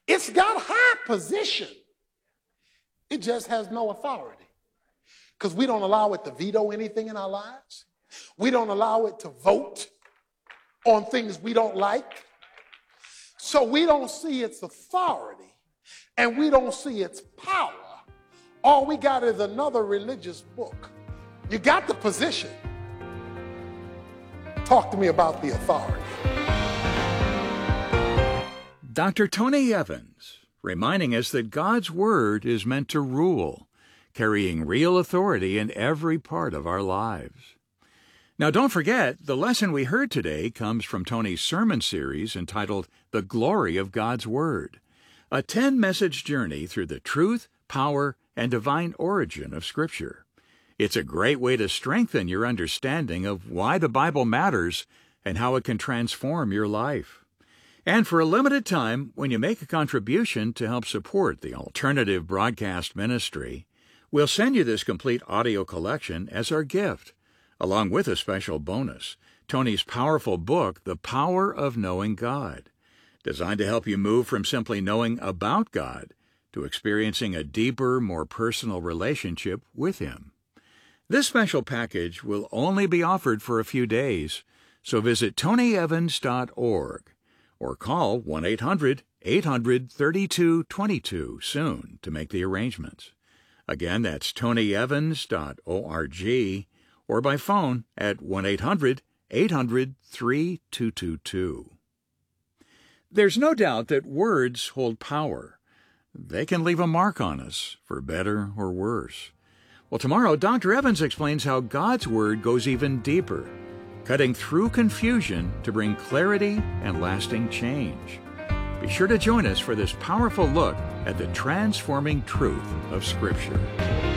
It's got high position. It just has no authority. Because we don't allow it to veto anything in our lives. We don't allow it to vote on things we don't like. So we don't see its authority and we don't see its power. All we got is another religious book. You got the position. Talk to me about the authority. Dr. Tony Evans, reminding us that God's Word is meant to rule, carrying real authority in every part of our lives. Now, don't forget, the lesson we heard today comes from Tony's sermon series entitled The Glory of God's Word, a 10-message journey through the truth, power, and divine origin of Scripture. It's a great way to strengthen your understanding of why the Bible matters and how it can transform your life. And for a limited time, when you make a contribution to help support the alternative broadcast ministry, we'll send you this complete audio collection as our gift, along with a special bonus, Tony's powerful book, The Power of Knowing God, designed to help you move from simply knowing about God to experiencing a deeper, more personal relationship with Him. This special package will only be offered for a few days, so visit tonyevans.org or call 1-800-800-3222 soon to make the arrangements. Again, that's tonyevans.org or by phone at 1-800-800-3222. There's no doubt that words hold power. They can leave a mark on us, for better or worse. Well, tomorrow, Dr. Evans explains how God's Word goes even deeper, cutting through confusion to bring clarity and lasting change. Be sure to join us for this powerful look at the transforming truth of Scripture.